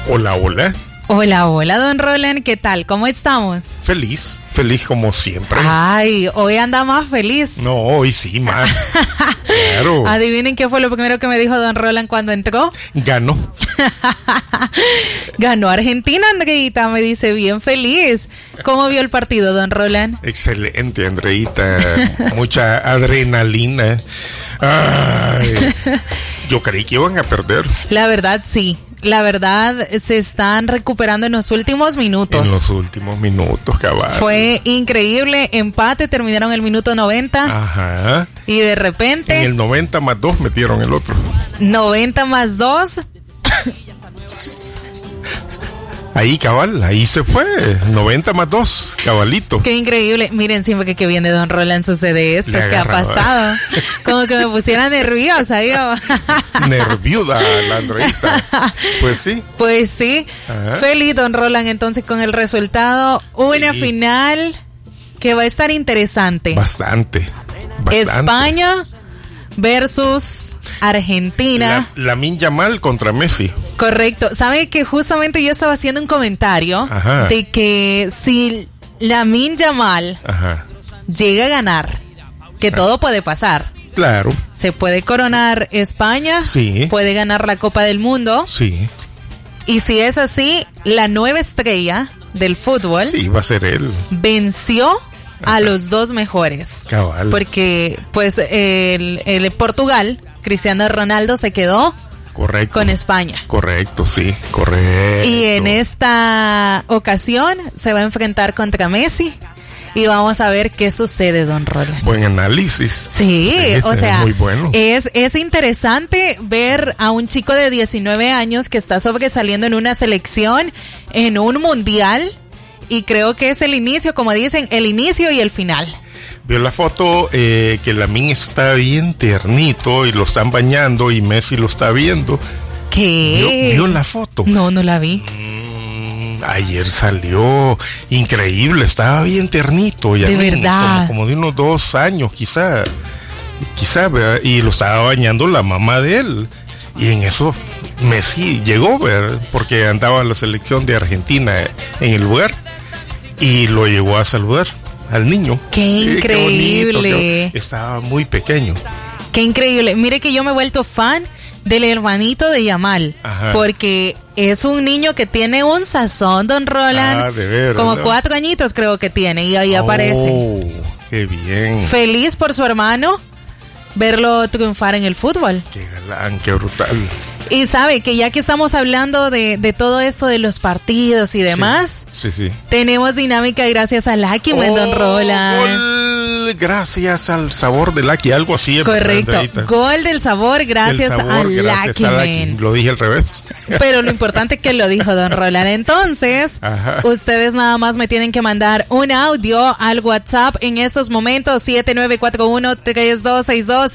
Hola, hola. Hola, hola, don Roland, ¿qué tal? ¿Cómo estamos? Feliz como siempre. Ay, hoy anda más feliz. No, hoy sí, más. Claro. Adivinen qué fue lo primero que me dijo don Roland cuando entró. Ganó. Ganó Argentina, Andreita, me dice, bien feliz. ¿Cómo vio el partido, don Roland? Excelente, Andreita. Mucha adrenalina. Ay, yo creí que iban a perder. La verdad, sí. La verdad, se están recuperando en los últimos minutos. En los últimos minutos, cabal. Fue increíble, empate, terminaron el minuto 90. Ajá. Y de repente... En el 90 más 2 metieron el otro. 90 más 2. Ahí, cabal, ahí se fue. 90 más 2, cabalito. Qué increíble. Miren, siempre que viene don Roland sucede esto. ¿Qué ha pasado? Como que me pusiera nerviosa, yo. Nerviuda la Andreita. Pues sí. Pues sí. Ajá. Feliz, don Roland, entonces con el resultado. Una final que va a estar interesante. Bastante. España versus Argentina. Lamine Yamal contra Messi. Correcto. ¿Sabe que justamente yo estaba haciendo un comentario de que si Lamine Yamal llega a ganar, que todo puede pasar? Claro. Se puede coronar España, puede ganar la Copa del Mundo. Sí. Y si es así, la nueva estrella del fútbol va a ser él. Venció a los dos mejores. Cabal. Porque pues el Portugal, Cristiano Ronaldo, se quedó con España. Correcto, sí, correcto. Y en esta ocasión se va a enfrentar contra Messi. Y vamos a ver qué sucede, don Roland. Buen análisis. Sí, o sea, muy bueno. Es interesante ver a un chico de 19 años que está sobresaliendo en una selección, en un mundial. Y creo que es el inicio, como dicen, el inicio y el final. Vio la foto que Lamine está bien tiernito y lo están bañando y Messi lo está viendo. ¿Qué? ¿Vio la foto? No la vi. Ayer salió increíble, estaba bien tiernito. De verdad. Como de unos 2 años, quizá, ¿verdad? Y lo estaba bañando la mamá de él. Y en eso Messi llegó, ¿verdad? Porque andaba la selección de Argentina en el lugar y lo llegó a saludar al niño. ¡Qué increíble! Qué bonito, estaba muy pequeño. ¡Qué increíble! Mire que yo me he vuelto fan del hermanito de Yamal. Porque es un niño que tiene un sazón, don Roland. De veras, como 4 añitos creo que tiene y ahí aparece. ¡Qué bien! Feliz por su hermano verlo triunfar en el fútbol. ¡Qué galán, qué brutal! Y sabe que ya que estamos hablando de todo esto de los partidos y demás, tenemos dinámica gracias a Lucky Man, don Roland. Gracias al sabor de Lucky, algo así. Correcto, gol del sabor gracias a Lucky Man. Lo dije al revés. Pero lo importante es que lo dijo don Roland. Entonces, ustedes nada más me tienen que mandar un audio al WhatsApp en estos momentos, 7941-3262,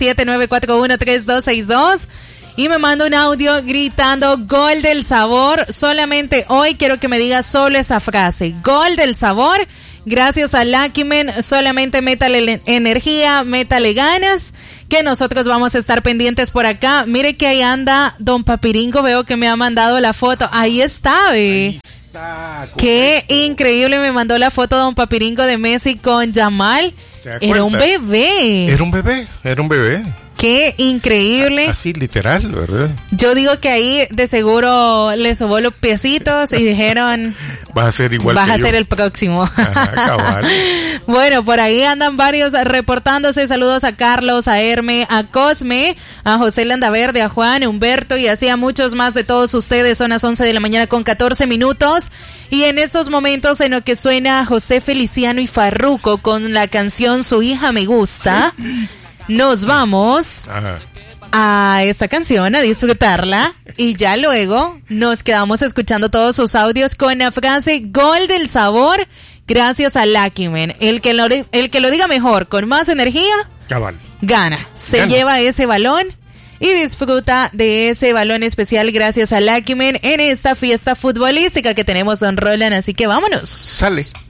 7941-3262. Y me manda un audio gritando gol del sabor. Solamente hoy quiero que me diga solo esa frase. Gol del sabor. Gracias a Lucky Man. Solamente métale energía, métale ganas. Que nosotros vamos a estar pendientes por acá. Mire que ahí anda don Papiringo. Veo que me ha mandado la foto. Ahí está, ve. Qué increíble. Me mandó la foto don Papiringo de Messi con Yamal. Era un bebé. Era un bebé. Qué increíble. Así literal, ¿verdad? Yo digo que ahí de seguro le sobó los piecitos y dijeron: vas a ser igual vas que a yo. ser el próximo. Cabal. Bueno, por ahí andan varios reportándose. Saludos a Carlos, a Herme, a Cosme, a José Landaverde, a Juan, a Humberto y así a muchos más de todos ustedes. Son las 11 de la mañana con 14 minutos. Y en estos momentos en lo que suena José Feliciano y Farruko con la canción Su hija me gusta, nos vamos a esta canción a disfrutarla y ya luego nos quedamos escuchando todos sus audios con la frase gol del sabor gracias a Lucky Man. El que lo diga mejor, con más energía, gana. Se lleva ese balón y disfruta de ese balón especial gracias a Lucky Man en esta fiesta futbolística que tenemos, don Roland. Así que vámonos. Sale.